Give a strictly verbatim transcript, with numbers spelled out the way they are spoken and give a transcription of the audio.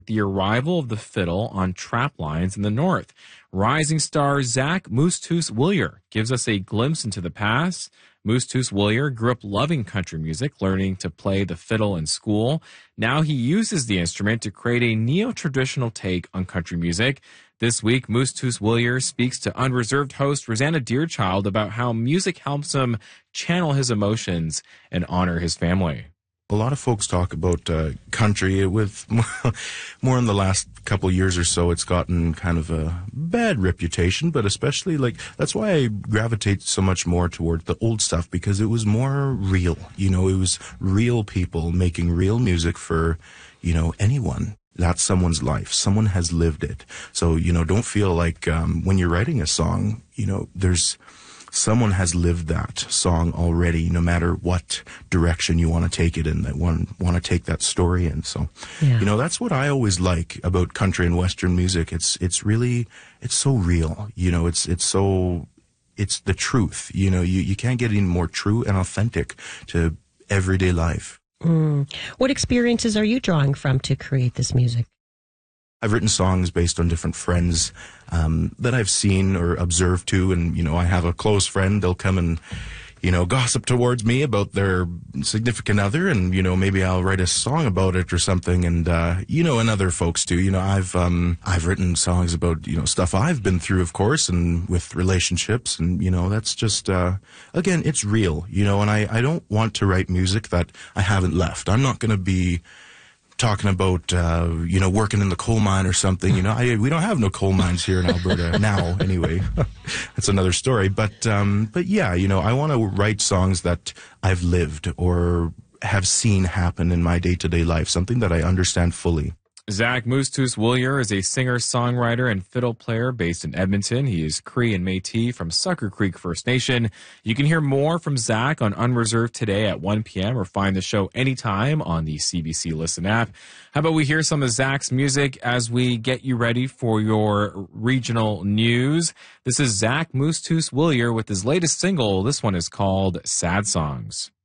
The arrival of the fiddle on trap lines in the north. Rising star Zach Moose Willier gives us a glimpse into the past. Moose Willier grew up loving country music, learning to play the fiddle in school. Now he uses the instrument to create a neo-traditional take on country music. This week, Moose Willier speaks to Unreserved host Rosanna Deerchild about how music helps him channel his emotions and honor his family. A lot of folks talk about uh, country with more in the last couple of years or so. It's gotten kind of a bad reputation, but especially like that's why I gravitate so much more toward the old stuff, because it was more real. You know, it was real people making real music for, you know, anyone. That's someone's life. Someone has lived it. So, you know, don't feel like um, when you're writing a song, you know, there's someone has lived that song already, no matter what direction you want to take it in, that one want to take that story in. So, yeah. you know, that's what I always like about country and Western music. It's, it's really, it's so real. You know, it's, it's so, it's the truth. You know, you, you can't get any more true and authentic to everyday life. Mm. What experiences are you drawing from to create this music? I've written songs based on different friends um, that I've seen or observed too, and, you know, I have a close friend. They'll come and, you know, gossip towards me about their significant other, and, you know, maybe I'll write a song about it or something, and, uh, you know, and other folks too. You know, I've, um, I've written songs about, you know, stuff I've been through, of course, and with relationships, and, you know, that's just, uh, again, it's real, you know, and I, I don't want to write music that I haven't left. I'm not going to be talking about, uh, you know, working in the coal mine or something. You know, I, we don't have no coal mines here in Alberta now, anyway. That's another story. But, um, but yeah, you know, I want to write songs that I've lived or have seen happen in my day-to-day life, something that I understand fully. Zach Moose Willier is a singer-songwriter and fiddle player based in Edmonton. He is Cree and Métis from Sucker Creek First Nation. You can hear more from Zach on Unreserved today at one p.m. or find the show anytime on the C B C Listen app. How about we hear some of Zach's music as we get you ready for your regional news? This is Zach Moose Willier with his latest single. This one is called Sad Songs.